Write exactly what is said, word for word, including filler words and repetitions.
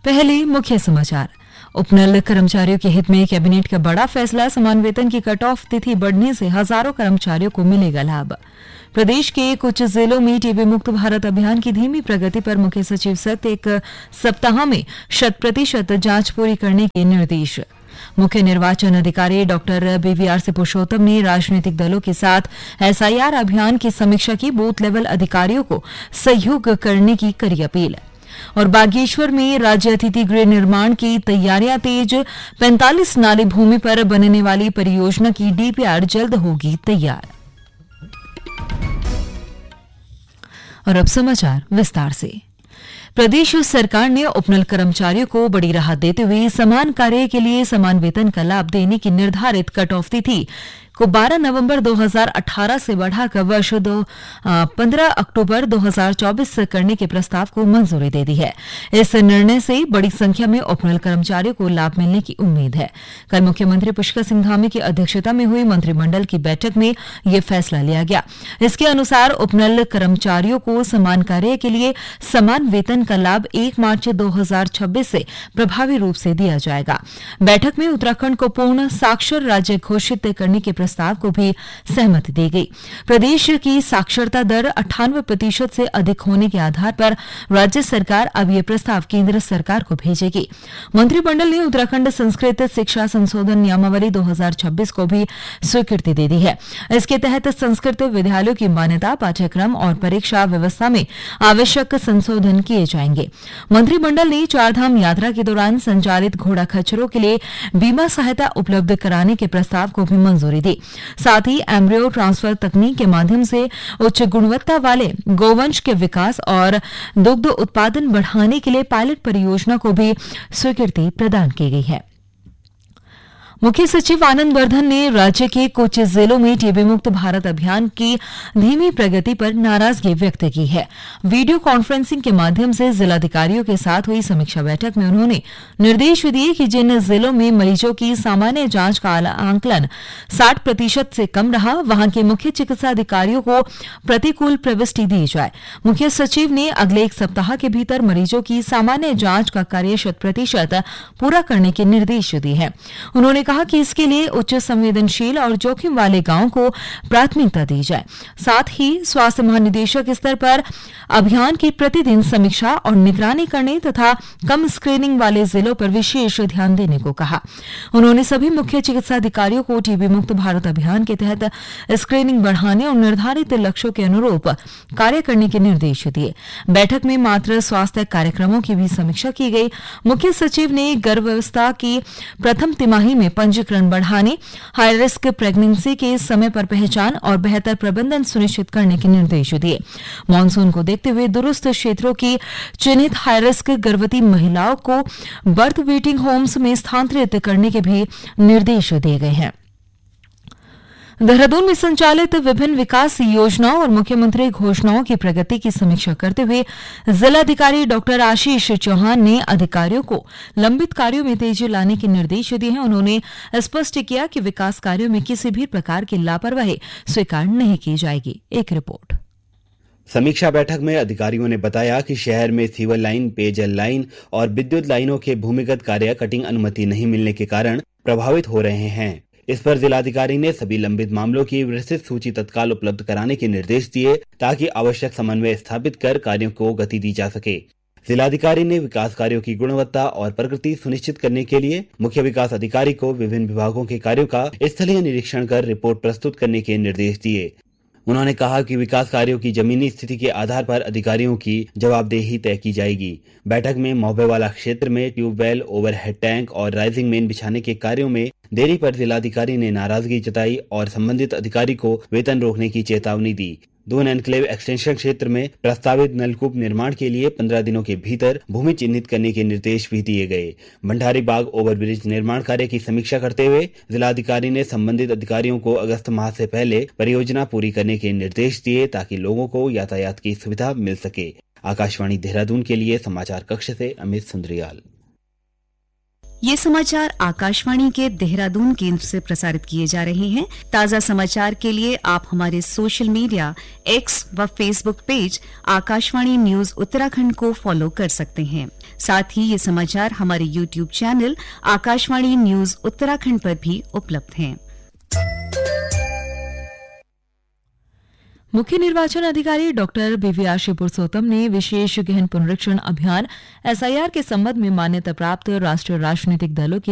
पहले मुख्य समाचार। उपनल कर्मचारियों के हित में कैबिनेट का बड़ा फैसला। समान वेतन की कट ऑफ तिथि बढ़ने से हजारों कर्मचारियों को मिलेगा लाभ। प्रदेश के कुछ जिलों में टीबी मुक्त भारत अभियान की धीमी प्रगति पर मुख्य सचिव सहित एक सप्ताह में शत प्रतिशत जांच पूरी करने के निर्देश। मुख्य निर्वाचन अधिकारी डॉक्टर बीवीआर से पुरुषोत्तम ने राजनीतिक दलों के साथ एसआईआर अभियान की समीक्षा की। बूथ लेवल अधिकारियों को सहयोग करने की करी अपील। और बागेश्वर में राज्य अतिथि गृह निर्माण की तैयारियां तेज। पैंतालीस नाली भूमि पर बनने वाली परियोजना की डीपीआर जल्द होगी तैयार। और अब समाचार विस्तार से। प्रदेश सरकार ने उपनल कर्मचारियों को बड़ी राहत देते हुए समान कार्य के लिए समान वेतन का लाभ देने की निर्धारित कट ऑफ तिथि को बारह नवंबर दो हज़ार अठारह से बढ़ाकर वर्ष दो पंद्रह अक्टूबर दो हज़ार चौबीस करने के प्रस्ताव को मंजूरी दे दी है। इस निर्णय से बड़ी संख्या में उपनल कर्मचारियों को लाभ मिलने की उम्मीद है। कल मुख्यमंत्री पुष्कर सिंह धामी की अध्यक्षता में हुई मंत्रिमंडल की बैठक में यह फैसला लिया गया। इसके अनुसार उपनल कर्मचारियों को समान कार्य के लिए समान वेतन का लाभ एक मार्च दो हज़ार छब्बीस से प्रभावी रूप से दिया जाएगा। बैठक में उत्तराखंड को पूर्ण साक्षर राज्य घोषित करने के प्रस्ताव को भी सहमति दी गई। प्रदेश की साक्षरता दर अट्ठानवे प्रतिशत से अधिक होने के आधार पर राज्य सरकार अब यह प्रस्ताव केंद्र सरकार को भेजेगी। मंत्रिमंडल ने उत्तराखंड संस्कृत शिक्षा संशोधन नियमावली दो हज़ार छब्बीस को भी स्वीकृति दे दी है। इसके तहत संस्कृत विद्यालयों की मान्यता, पाठ्यक्रम और परीक्षा व्यवस्था में आवश्यक संशोधन किए जाएंगे। मंत्रिमंडल ने चारधाम यात्रा के दौरान संचालित घोड़ा खच्चरों के लिए बीमा सहायता उपलब्ध कराने के प्रस्ताव को भी मंजूरी दी। साथ ही एम्ब्रियो ट्रांसफर तकनीक के माध्यम से उच्च गुणवत्ता वाले गोवंश के विकास और दुग्ध उत्पादन बढ़ाने के लिए पायलट परियोजना को भी स्वीकृति प्रदान की गई है। मुख्य सचिव आनंद वर्धन ने राज्य के कुछ जिलों में टीबी मुक्त भारत अभियान की धीमी प्रगति पर नाराजगी व्यक्त की है। वीडियो कॉन्फ्रेंसिंग के माध्यम से जिलाधिकारियों के साथ हुई समीक्षा बैठक में उन्होंने निर्देश दिए कि जिन जिलों में मरीजों की सामान्य जांच का आंकलन साठ प्रतिशत से कम रहा, वहां के मुख्य चिकित्सा अधिकारियों को प्रतिकूल प्रविष्टि दी जाए। मुख्य सचिव ने अगले एक सप्ताह के भीतर मरीजों की सामान्य जांच का कार्य शत प्रतिशत पूरा करने के निर्देश दिए हैं। उन्होंने कहा कि इसके लिए उच्च संवेदनशील और जोखिम वाले गांवों को प्राथमिकता दी जाए। साथ ही स्वास्थ्य महानिदेशक स्तर पर अभियान की प्रतिदिन समीक्षा और निगरानी करने तथा कम स्क्रीनिंग वाले जिलों पर विशेष ध्यान देने को कहा। उन्होंने सभी मुख्य चिकित्सा अधिकारियों को टीबी मुक्त भारत अभियान के तहत स्क्रीनिंग बढ़ाने और निर्धारित लक्ष्यों के अनुरूप कार्य करने के निर्देश दिए। बैठक में मातृ स्वास्थ्य कार्यक्रमों की भी समीक्षा की गई। मुख्य सचिव ने गर्भावस्था की प्रथम तिमाही में पंजीकरण बढ़ाने, हाई रिस्क प्रेगनेंसी के समय पर पहचान और बेहतर प्रबंधन सुनिश्चित करने के निर्देश दिए। मानसून को देखते हुए दूरस्थ क्षेत्रों की चिन्हित हाई रिस्क गर्भवती महिलाओं को बर्थ वेटिंग होम्स में स्थानांतरित करने के भी निर्देश दिए गए हैं। देहरादून में संचालित विभिन्न विकास योजनाओं और मुख्यमंत्री घोषणाओं की प्रगति की समीक्षा करते हुए जिलाधिकारी डॉक्टर आशीष चौहान ने अधिकारियों को लंबित कार्यों में तेजी लाने के निर्देश दिए हैं। उन्होंने स्पष्ट किया कि विकास कार्यों में किसी भी प्रकार की लापरवाही स्वीकार नहीं की जाएगी। एक रिपोर्ट। समीक्षा बैठक में अधिकारियों ने बताया कि शहर में सीवर लाइन, पेयजल लाइन और विद्युत लाइनों के भूमिगत कार्य कटिंग अनुमति नहीं मिलने के कारण प्रभावित हो रहे हैं। इस पर जिलाधिकारी ने सभी लंबित मामलों की विस्तृत सूची तत्काल उपलब्ध कराने के निर्देश दिए ताकि आवश्यक समन्वय स्थापित कर कार्यों को गति दी जा सके। जिलाधिकारी ने विकास कार्यों की गुणवत्ता और प्रगति सुनिश्चित करने के लिए मुख्य विकास अधिकारी को विभिन्न विभागों के कार्यों का स्थलीय निरीक्षण कर रिपोर्ट प्रस्तुत करने के निर्देश दिए। उन्होंने कहा कि विकास कार्यों की जमीनी स्थिति के आधार पर अधिकारियों की जवाबदेही तय की जाएगी। बैठक में मोहबेवाला क्षेत्र में ट्यूबवेल, ओवरहेड टैंक और राइजिंग मेन बिछाने के कार्यों में देरी पर जिलाधिकारी ने नाराजगी जताई और संबंधित अधिकारी को वेतन रोकने की चेतावनी दी। दून एनक्लेव एक्सटेंशन क्षेत्र में प्रस्तावित नलकूप निर्माण के लिए पंद्रह दिनों के भीतर भूमि चिन्हित करने के निर्देश भी दिए गए। भंडारी बाग ओवरब्रिज निर्माण कार्य की समीक्षा करते हुए जिलाधिकारी ने संबंधित अधिकारियों को अगस्त माह से पहले परियोजना पूरी करने के निर्देश दिए ताकि लोगों को यातायात की सुविधा मिल सके। आकाशवाणी देहरादून के लिए समाचार कक्ष से अमित सुंद्रियाल। ये समाचार आकाशवाणी के देहरादून केंद्र से प्रसारित किए जा रहे हैं। ताज़ा समाचार के लिए आप हमारे सोशल मीडिया एक्स व Facebook page Akashvani news Uttarakhand को फॉलो कर सकते हैं। साथ ही ये समाचार हमारे YouTube channel Akashvani news Uttarakhand पर भी उपलब्ध हैं। मुख्य निर्वाचन अधिकारी डॉक्टर बीवीआर पुरुषोत्तम ने विशेष गहन पुनरीक्षण अभियान एसआईआर के संबंध में मान्यता प्राप्त राष्ट्रीय राजनीतिक दलों के